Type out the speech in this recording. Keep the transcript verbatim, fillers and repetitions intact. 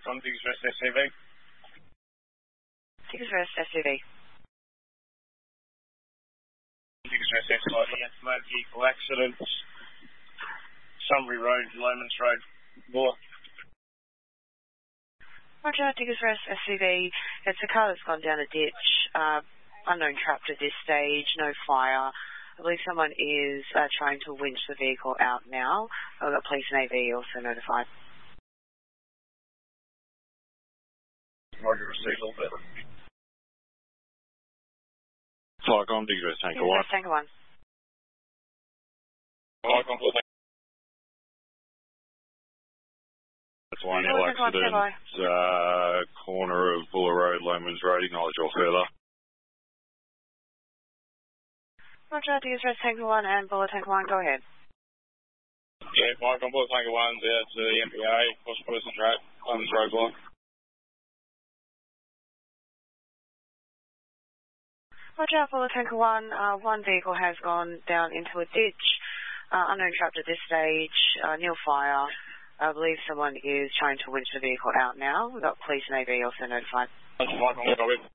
on Diggers Rest S U V. Diggers Rest S U V. Diggers Rest S U V. Motor vehicle accident. Sunbury Road, Lomans Road, Buller. Roger, Diggers Rest S U V. It's a car that's gone down a ditch. Uh, unknown trapped at this stage, no fire. I believe someone is uh, trying to winch the vehicle out now. I've got police and A V also notified. Roger, received all better. Flycom, Diggers Rest Tanker Diggers one. Rest Tanker one. Flycom, That's one L accident, uh, corner of Buller Road, Lomans Road, acknowledge all further. Roger, Diggers Rest Tanker one and Buller Tanker one, go ahead. Yeah, Flycom, Buller Tanker one's out to the M P A, cross person track, Lomans Road block. Roger, Buller Tanker one, uh, one vehicle has gone down into a ditch, uh, unknown trapped at this stage, uh, nil fire. I believe someone is trying to winch the vehicle out now. We've got police and A V also notified. Flycom, go ahead.